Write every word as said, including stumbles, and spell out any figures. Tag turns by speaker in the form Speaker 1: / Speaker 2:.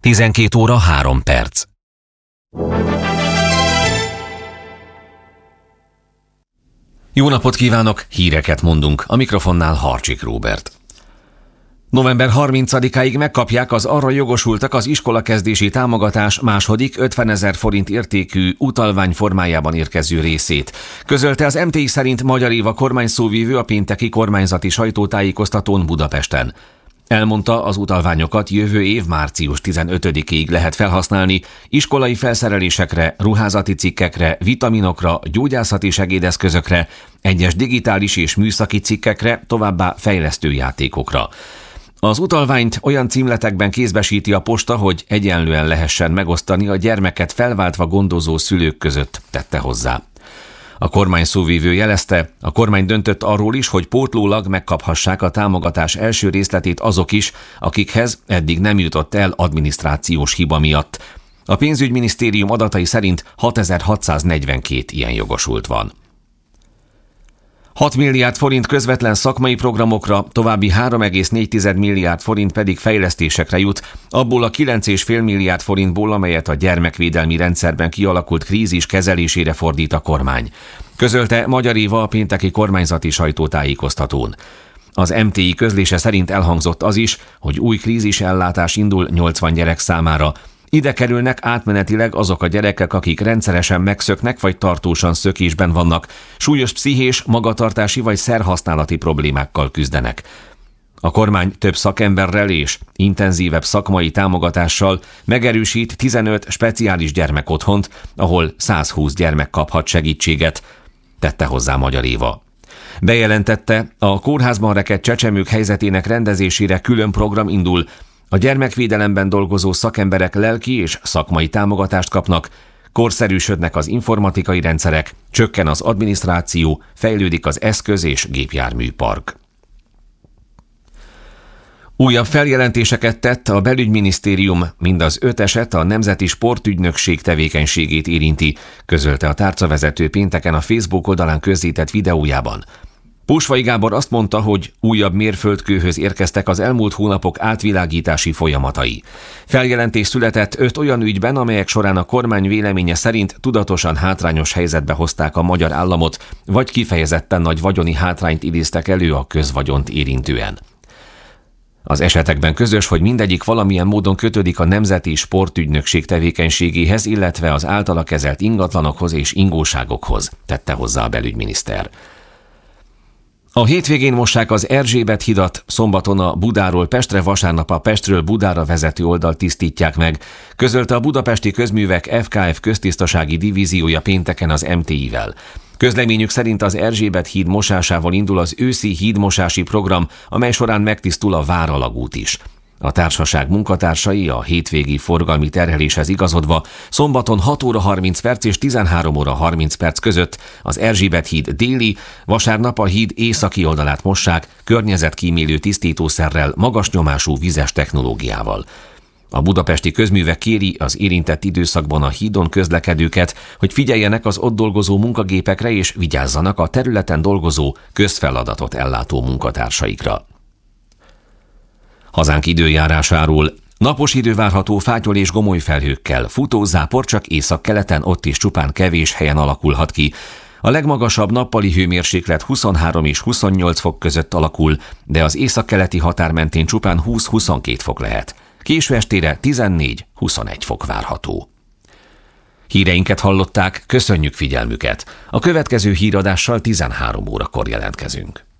Speaker 1: tizenkét óra három perc. Jó napot kívánok, híreket mondunk, a mikrofonnál Harcsik Róbert. november harmincadikáig megkapják az arra jogosultak az iskolakezdési támogatás második ötvenezer forint értékű utalvány formájában érkező részét. Közölte az em té i szerint Magyar Éva kormányszóvivő a pénteki kormányzati sajtótájékoztatón Budapesten. Elmondta, az utalványokat jövő év március tizenötödikéig lehet felhasználni iskolai felszerelésekre, ruházati cikkekre, vitaminokra, gyógyászati segédeszközökre, egyes digitális és műszaki cikkekre, továbbá fejlesztő játékokra. Az utalványt olyan címletekben kézbesíti a posta, hogy egyenlően lehessen megosztani a gyermeket felváltva gondozó szülők között, tette hozzá. A kormány szóvivő jelezte, a kormány döntött arról is, hogy pótlólag megkaphassák a támogatás első részletét azok is, akikhez eddig nem jutott el adminisztrációs hiba miatt. A pénzügyminisztérium adatai szerint hatezer-hatszáznegyvenkét ilyen jogosult van. hat milliárd forint közvetlen szakmai programokra, további három egész négy milliárd forint pedig fejlesztésekre jut, abból a kilenc egész öt milliárd forintból, amelyet a gyermekvédelmi rendszerben kialakult krízis kezelésére fordít a kormány. Közölte Magyar Éva a pénteki kormányzati sajtótájékoztatón. Az em té i közlése szerint elhangzott az is, hogy új krízisellátás indul nyolcvan gyerek számára. Ide kerülnek átmenetileg azok a gyerekek, akik rendszeresen megszöknek vagy tartósan szökésben vannak, súlyos pszichés, magatartási vagy szerhasználati problémákkal küzdenek. A kormány több szakemberrel és intenzívebb szakmai támogatással megerősít tizenöt speciális gyermekotthont, ahol százhúsz gyermek kaphat segítséget, tette hozzá Magyar Éva. Bejelentette, a kórházban rekedt csecsemők helyzetének rendezésére külön program indul. A gyermekvédelemben dolgozó szakemberek lelki és szakmai támogatást kapnak, korszerűsödnek az informatikai rendszerek, csökken az adminisztráció, fejlődik az eszköz- és gépjárműpark. Újabb feljelentéseket tett a belügyminisztérium, mind az öt eset a Nemzeti Sportügynökség tevékenységét érinti, közölte a tárcavezető pénteken a Facebook oldalán közzétett videójában. Pósvai Gábor azt mondta, hogy újabb mérföldkőhöz érkeztek az elmúlt hónapok átvilágítási folyamatai. Feljelentés született öt olyan ügyben, amelyek során a kormány véleménye szerint tudatosan hátrányos helyzetbe hozták a magyar államot, vagy kifejezetten nagy vagyoni hátrányt idéztek elő a közvagyont érintően. Az esetekben közös, hogy mindegyik valamilyen módon kötődik a Nemzeti Sportügynökség tevékenységéhez, illetve az általa kezelt ingatlanokhoz és ingóságokhoz, tette hozzá a belügyminiszter. A hétvégén mossák az Erzsébet hidat, szombaton a Budáról Pestre, vasárnap a Pestről Budára vezető oldalt tisztítják meg, közölte a Budapesti Közművek ef ká ef köztisztasági divíziója pénteken az em té i-vel. Közleményük szerint az Erzsébet híd mosásával indul az őszi hídmosási program, amely során megtisztul a Váralagút is. A társaság munkatársai a hétvégi forgalmi terheléshez igazodva szombaton hat óra harminc perc és tizenhárom óra harminc perc között az Erzsébet híd déli, vasárnap a híd északi oldalát mossák környezetkímélő tisztítószerrel, magas nyomású vizes technológiával. A Budapesti Közművek kéri az érintett időszakban a hídon közlekedőket, hogy figyeljenek az ott dolgozó munkagépekre és vigyázzanak a területen dolgozó, közfeladatot ellátó munkatársaikra. Hazánk időjárásáról. Napos idő várható fátyol és gomoly felhőkkel, futó zápor csak északkeleten, ott is csupán kevés helyen alakulhat ki. A legmagasabb nappali hőmérséklet huszonhárom és huszonnyolc fok között alakul, de az északkeleti határ mentén csupán húsz-huszonkét fok lehet. Késő estére tizennégy-huszonegy fok várható. Híreinket hallották, köszönjük figyelmüket. A következő híradással tizenhárom órakor jelentkezünk.